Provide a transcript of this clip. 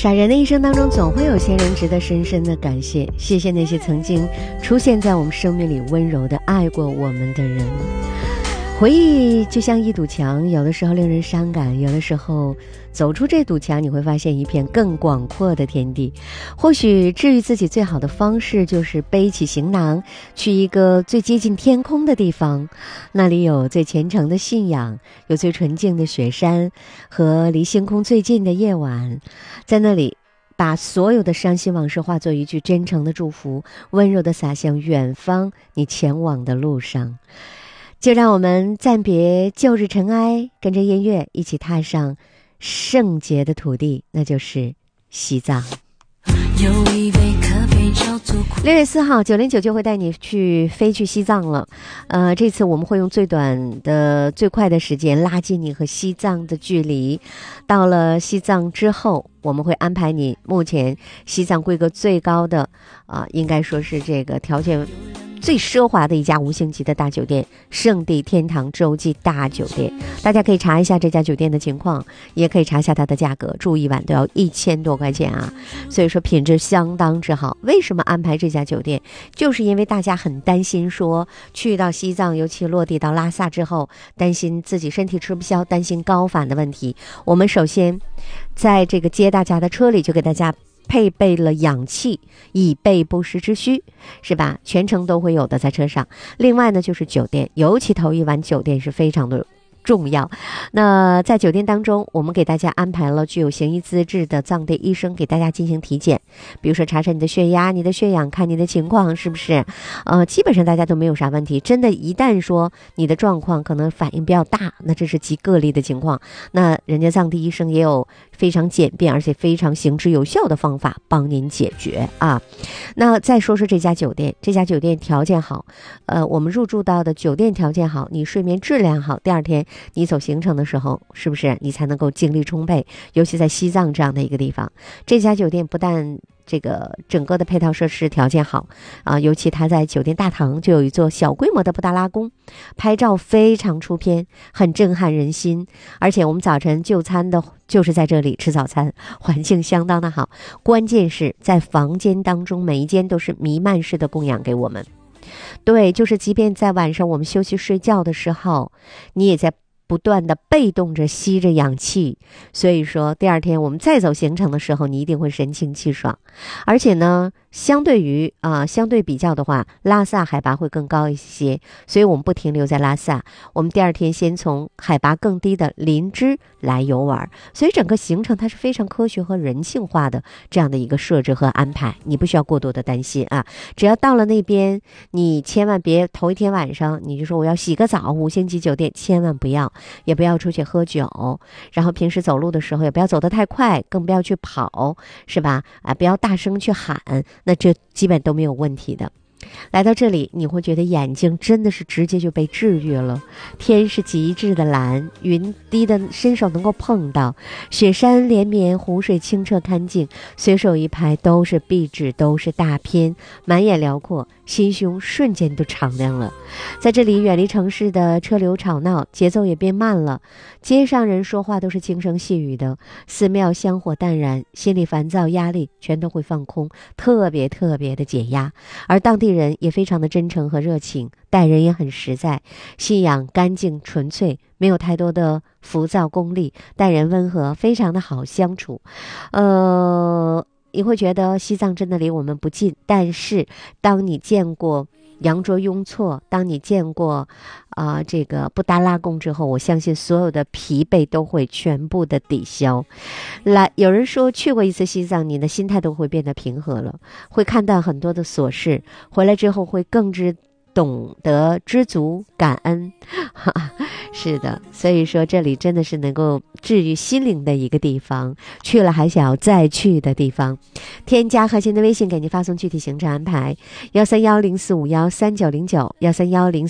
傻人的一生当中，总会有些人值得深深的感谢。谢谢那些曾经出现在我们生命里温柔的爱过我们的人。回忆就像一堵墙，有的时候令人伤感，有的时候走出这堵墙，你会发现一片更广阔的天地。或许治愈自己最好的方式就是背起行囊，去一个最接近天空的地方，那里有最虔诚的信仰，有最纯净的雪山和离星空最近的夜晚。在那里把所有的伤心往事化作一句真诚的祝福，温柔地洒向远方你前往的路上。就让我们暂别旧日尘埃，跟着音乐一起踏上圣洁的土地，那就是西藏。6月4号909就会带你飞去西藏了。这次我们会用最短的最快的时间拉近你和西藏的距离。到了西藏之后，我们会安排你目前西藏规格最高的应该说是这个条件最奢华的一家5星级的大酒店——圣地天堂洲际大酒店。大家可以查一下这家酒店的情况，也可以查一下它的价格，住1晚都要1000多块钱啊！所以说品质相当之好。为什么安排这家酒店？就是因为大家很担心说去到西藏，尤其落地到拉萨之后，担心自己身体吃不消，担心高反的问题。我们首先在这个接大家的车里就给大家配备了氧气，以备不时之需，是吧？全程都会有的在车上。另外呢，就是酒店，尤其头1晚酒店是非常的重要。那在酒店当中，我们给大家安排了具有行医资质的藏地医生给大家进行体检，比如说查查你的血压、你的血氧，看你的情况是不是基本上大家都没有啥问题。真的一旦说你的状况可能反应比较大，那这是极个例的情况，那人家藏地医生也有非常简便而且非常行之有效的方法帮您解决啊。那再说说这家酒店，这家酒店条件好，我们入住到的酒店条件好，你睡眠质量好，第二天你走行程的时候，是不是你才能够精力充沛？尤其在西藏这样的一个地方，这家酒店不但这个整个的配套设施条件好尤其它在酒店大堂就有一座小规模的布达拉宫，拍照非常出片，很震撼人心。而且我们早晨就餐的就是在这里吃早餐，环境相当的好。关键是在房间当中，每一间都是弥漫式的供氧给我们。对，就是即便在晚上我们休息睡觉的时候，你也在不断的被动着吸着氧气，所以说第二天我们再走行程的时候，你一定会神清气爽。而且呢，相对比较的话，拉萨海拔会更高一些，所以我们不停留在拉萨，我们第二天先从海拔更低的林芝来游玩。所以整个行程它是非常科学和人性化的这样的一个设置和安排，你不需要过多的担心啊。只要到了那边，你千万别头一天晚上你就说我要洗个澡，5星级酒店千万不要，也不要出去喝酒，然后平时走路的时候也不要走得太快，更不要去跑，是吧？不要大声去喊，那这基本都没有问题的。来到这里，你会觉得眼睛真的是直接就被治愈了。天是极致的蓝，云低的伸手能够碰到，雪山连绵，湖水清澈干净，随手一拍都是壁纸，都是大片，满眼辽阔，心胸瞬间都敞亮了。在这里远离城市的车流吵闹，节奏也变慢了，街上人说话都是轻声细语的，寺庙香火淡然，心里烦躁压力全都会放空，特别特别的解压。而当地人也非常的真诚和热情，待人也很实在，信仰干净纯粹，没有太多的浮躁功利，待人温和，非常的好相处。你会觉得西藏真的离我们不近，但是当你见过羊卓雍措，当你见过这个布达拉宫之后，我相信所有的疲惫都会全部的抵消。有人说去过一次西藏，你的心态都会变得平和了，会看到很多的琐事，回来之后会更懂得知足感恩。是的，所以说这里真的是能够治愈心灵的一个地方，去了还想要再去的地方。添加核心的微信，给您发送具体行程安排，13104513909，13104513909。